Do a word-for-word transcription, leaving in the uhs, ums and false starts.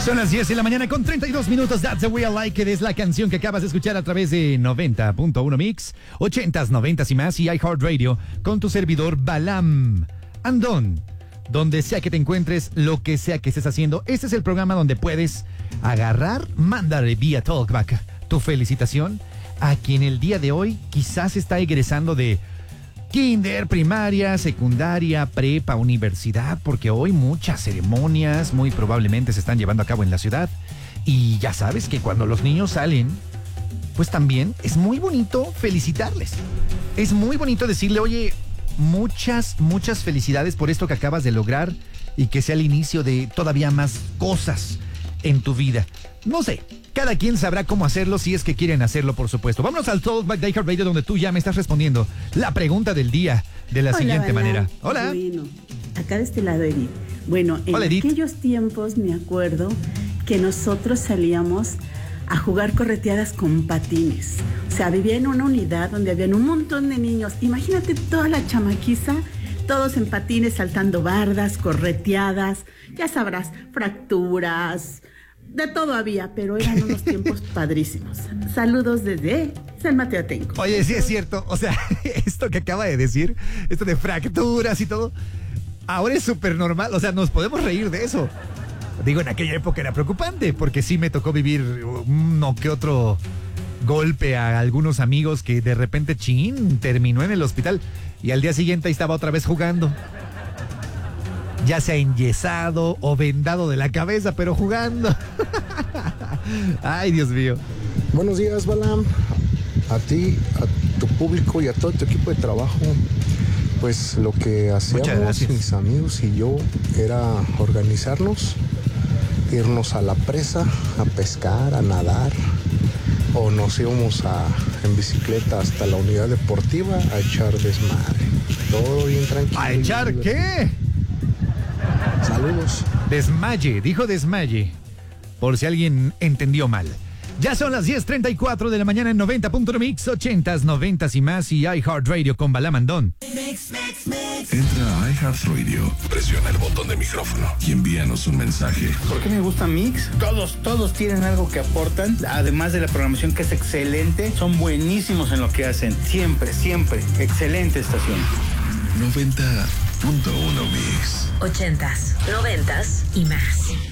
Son las diez de la mañana con treinta y dos minutos. That's the way I like it. Es la canción que acabas de escuchar a través de noventa punto uno Mix, ochentas, noventas y más, y iHeartRadio con tu servidor Balam Andón. Donde sea que te encuentres, lo que sea que estés haciendo, este es el programa donde puedes agarrar, mandarle vía Talkback tu felicitación a quien el día de hoy quizás está egresando de kinder, primaria, secundaria, prepa, universidad, porque hoy muchas ceremonias muy probablemente se están llevando a cabo en la ciudad. Y ya sabes que cuando los niños salen, pues también es muy bonito felicitarles. Es muy bonito decirle, oye, muchas, muchas felicidades por esto que acabas de lograr y que sea el inicio de todavía más cosas en tu vida. No sé, cada quien sabrá cómo hacerlo si es que quieren hacerlo, por supuesto. Vámonos al Talkback de iHeartRadio, donde tú ya me estás respondiendo la pregunta del día de la Hola, siguiente Balam. manera. Hola. Bueno, acá de este lado, Edith. Bueno, en Hola, Edith. aquellos tiempos me acuerdo que nosotros salíamos a jugar correteadas con patines. O sea, vivía en una unidad donde habían un montón de niños. Imagínate toda la chamaquiza, todos en patines, saltando bardas, correteadas, ya sabrás, fracturas, de todo había, pero eran unos tiempos padrísimos. Saludos desde San Mateo Atenco. Oye, sí es cierto, o sea, esto que acaba de decir, esto de fracturas y todo, ahora es súper normal, o sea, nos podemos reír de eso. Digo, en aquella época era preocupante, porque sí me tocó vivir uno que otro golpe a algunos amigos que de repente, chin, terminó en el hospital y al día siguiente ahí estaba otra vez jugando. Ya sea enyesado o vendado de la cabeza, pero jugando. Ay, Dios mío. Buenos días, Balam. A ti, a tu público y a todo tu equipo de trabajo. Pues lo que hacíamos mis amigos y yo era organizarnos, irnos a la presa a pescar, a nadar, o nos íbamos a, en bicicleta hasta la unidad deportiva a echar desmadre. Todo bien tranquilo. ¿A echar qué? Saludos. Desmaye, dijo desmaye, por si alguien entendió mal. Ya son las diez treinta y cuatro de la mañana en noventa punto uno Mix, ochentas, noventas y más, y iHeartRadio con Balam Andón. Entra a iHeartRadio, presiona el botón de micrófono y envíanos un mensaje. ¿Por qué me gusta Mix? Todos, todos tienen algo que aportan, además de la programación que es excelente, son buenísimos en lo que hacen, siempre, siempre, excelente estación. noventa punto uno Mix. Ochentas, noventas y más.